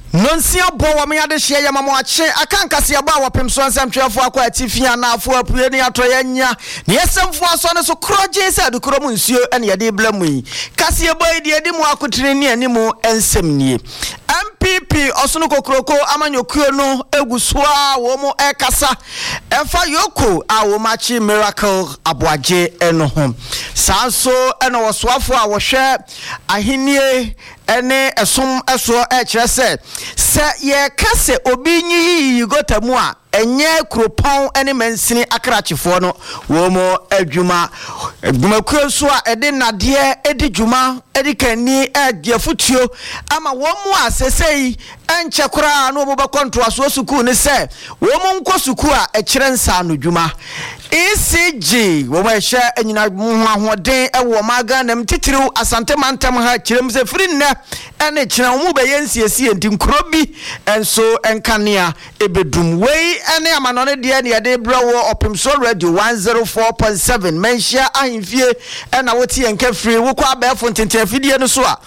Nonsia bo wa me ade hye yamamo ache akankase aba wapemso ansam twefo akwa atifia na afo apue ne atoya nya ne yesemfo aso ne so kroje se adukoro mu nsuo ene yede blamu yi kase boy de yede mu akotire ne animu ensem nie MPP osunu kokroko amanyokuo no egusua wo mu ekasa efa yoko a wo machi miracle aboaje eno ho sanso eno wosoafo a wo hwe ahenie ene esom eso ekyerese se ye kase obi nyi gotamu a enye kropon ene mansini akrachefo no wo mo adwuma kuenso a ede nade edi dwuma edi kani agiafutuo ama wo mo asesei enche kura no bo bekonto aso suku ne se wo mo nko suku a ekyere nsa no dwuma ECG wo mo ehye anyina hoahoden ewo maga nam titiriw asante mantam ha kyerem se firi nne ene kyerem wo be yensiesie ntinkrobi enso enkanea ebedum wei ene amanone de ne yade brawo opimso radio 104.7 menhia ahimfie ena woti enka free wo kwa abefo ntentefidie no so a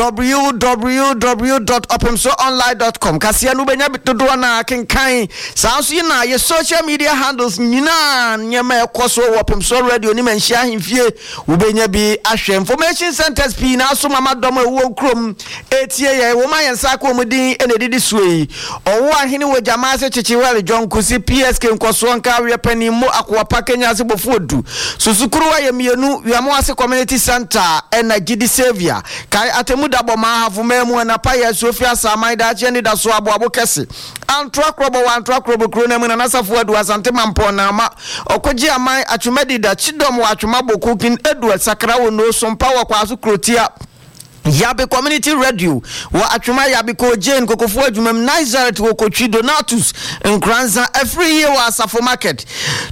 www.opimsoonline.com kasia no benya bitodo na kenkan sanso yi na ye social media handles nyina nyema ekoso opimso radio ni menhia ahimfie wo benya bi ahwe information centers p na so mama dom ewo krom etie ye wo ma yensa ko mudin ene didi suyi owo ahene wo jama se chichiwele John Kusi PSK nkoso nka we pani mo akwa pakenya se bofodu susukuru wa yemienu wiamo ase community center ena gidi savior kai atemu dabo ma havumemu na paya Sofia Samaida cheni da so abo kese antrakrobo antrakrobo krona mu na nasafo adu asante mampo na ma okoji amai atwumedi da chidom wa atwumabo kin Edward Sakrawo no so mpa kwa aso krotia Yabe community radio wa atwuma yabe ko Jane kokofo adwumam Nazareth wo kotwi Donatus nkranza every year wa Asafo market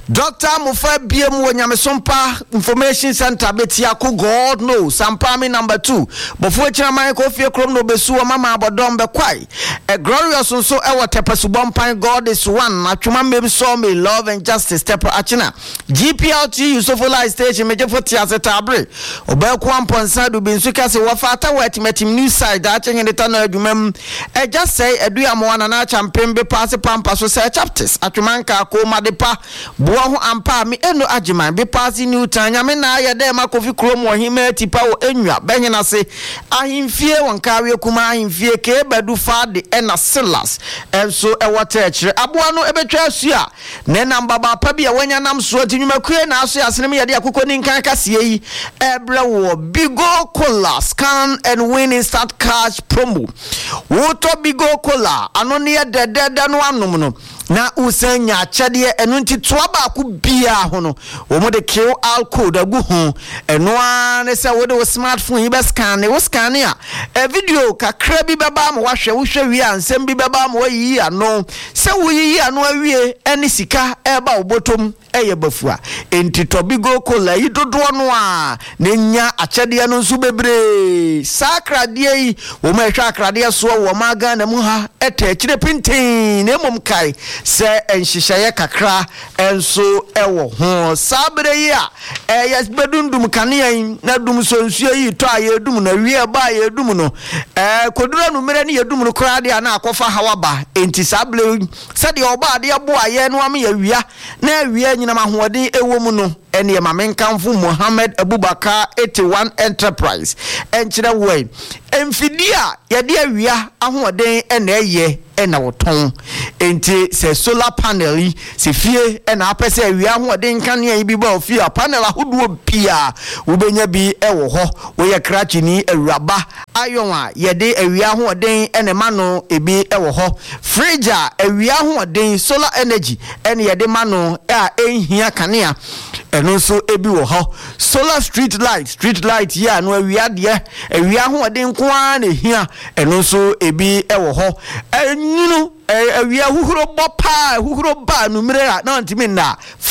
Dr. Mufa biem wo Nyamesompa information center betia ko God no sampami number 2 bofo chairman ko fie krom no besu wa mama abodom be kwai a glorious so e wo tepesu bompan God is one atwuma mem so me love and justice tepe achina GPLT Yusufola station mejefo tiaseta abre obekwa amponsa do binsu kase wa fata metim new side that in the tunnel adwumam just say eduamo na champion be pass pampa so say chapters atwemanka ko madepa boa ho ampa me eno agiman be pass new tanya me na ye dem akofi krom wo hima tipa wo enwa behena se ahimfie wonka we kuma ahimfie ke badu fade ena silas enso e wata ekire aboa no ebetwa asu a ne namba ba pa bia wanya nam so tinwumakue na aso asene me ye de akokoni nkan kase yi ebre wo bigo cola scan and win instant cash promo. Woto bigo cola anone dedede no anom no na usanya chade enu nti toaba ku bia ho no wo mo de QR code agu ho eno an se wo de wo smartphone yi be scan ne wo scan a video kakra bi beba ma wahwe wo hwe wi ansem bi beba ma yi ano se wo yi ano awie eni sika eba obotom eye bafua enti to bigo cola yi dodo no a nenya achade no nso bebre sakrade yi wo ma hwa akrade so wo maga na mu ha eta kire pintin na mom kai se enhihye kakra enso ewo ho sabre yi a yes bedundum kanea na dum so nsuo yi to aye dum na wie ba ye dum no kodura no mere ne ye dum no kra de na akofa hawaba enti sabre se de oba de abo aye no am ya wia na wie nyina mahoden ewo mu no ene mamenkanfo Mohammed Abubakar 81 Enterprise enchire way emfidia ye de awia ahoden ene eye ena woton enti se solar panel yi se fie ena apese awia ahoden kanea bi ba ofia panel ahodo pia wobenya bi ewo ho we ye krachi ni awuraba ayon a ye de awia ahoden ene mano ebi ewo ho fridge awia ahoden solar energy ene ye de mano a enhia kanea eno so ebi wo ho solar street light ya no awia de awia ahoden ko an ehia eno so ebi ewo ho enyinu awia huhuro bopa huhuro ba numere na ntimi na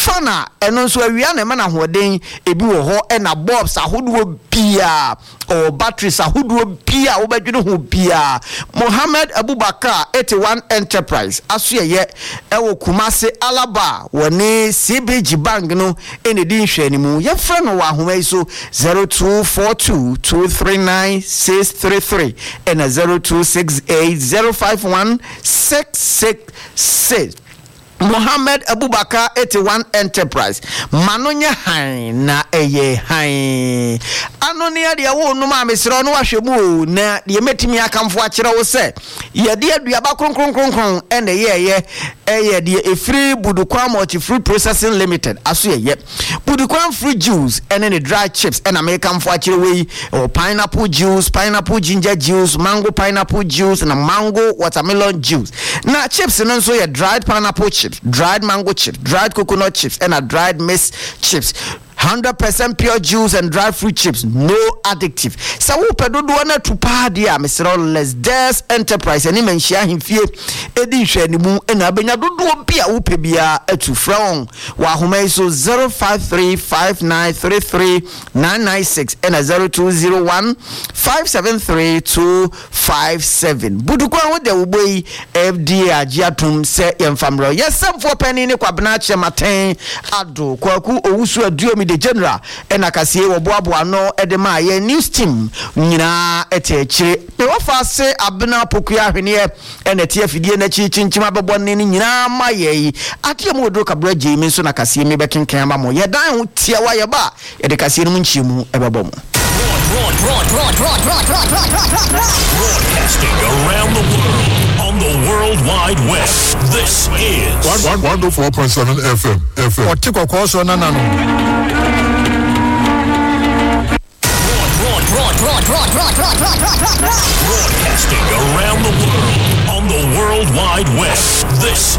fana eno nso awia na ma na hoden ebi wo ho e na bulbs ahodo bia or batteries ahodo bia wo badwene ho bia Mohammed Abubakar 81 Enterprise aso ye wo Kumase Alaba woni CBG Bank no ene di nhwani mu ye frɛ no wa homa iso 0242239633 and 0268051666. Mohammed Abubakar 81 Enterprise manonya han na eye han anonia de wo no ma mesro no ahwemu na de metimi akamfo akere wo se ye de aduaba kronkronkronkron ene ye de efri Budukwan Multi Fruit Processing Limited aso ye Budukwan fruit juice ene ne dry chips ena mekamfo akere we or pineapple juice, pineapple ginger juice, mango pineapple juice na mango watermelon juice na chips no so ye dried pineapple chips, dried mango chips, dried coconut chips, and a dried maize chips. 100% pure juice and dried fruit chips, no addictive. So we pedo do na to party a Mr. Les Des Enterprise and him share him fie edi hwani mu na benya do bia wo pe bia atu from wa homa so 0535933996 and 0201573257 Budukwan wo de wo boy FDA agiatum se yemfamro yesam for penny ne kwabena chematen ado kwaku owusu aduomi the general and akasie wo boaboa no edema ye news team nyina etechire me wo fa se abena pokua hwene ene tie afidie na chinchinchima bebo ne nyina ma ye atie mo do kabra jemi so na kasie me bekenkan ba mo ye dan ho tie wa ye ba ye de kasie no nchimu ebebo mo broadcasting around the world on the World Wide Web. This is 104.7 FM. Otiko koso nanano. Broadcasting around the world on the World Wide Web. This